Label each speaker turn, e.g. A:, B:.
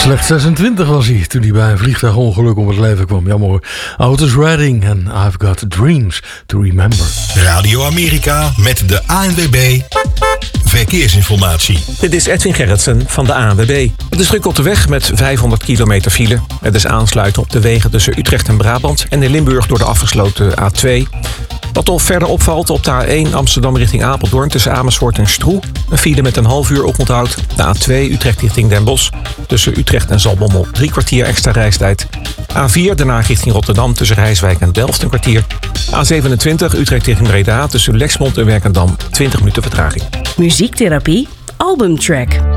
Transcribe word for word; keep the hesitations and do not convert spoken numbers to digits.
A: Slechts zesentwintig was hij toen hij bij een vliegtuigongeluk om het leven kwam. Jammer hoor. Otis Redding en I've Got Dreams to Remember.
B: Radio Amerika met de A N W B Verkeersinformatie.
C: Dit is Edwin Gerritsen van de A N W B. Het is druk op de weg met vijfhonderd kilometer file. Het is aansluiten op de wegen tussen Utrecht en Brabant en in Limburg door de afgesloten A twee. Wat al verder opvalt op de A één Amsterdam richting Apeldoorn tussen Amersfoort en Stroe. Een file met een half uur oponthoud. De A twee Utrecht richting Den Bosch tussen Utrecht en Zaltbommel drie kwartier extra reistijd. A vier daarna richting Rotterdam tussen Rijswijk en Delft een kwartier. A zevenentwintig Utrecht richting Breda tussen Lexmond en Werkendam twintig minuten vertraging.
D: Muziektherapie, albumtrack.